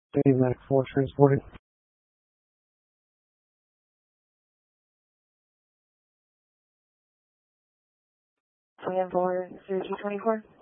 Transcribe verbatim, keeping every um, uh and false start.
Dave Medic four transporting. Plan four, zero two twenty-four.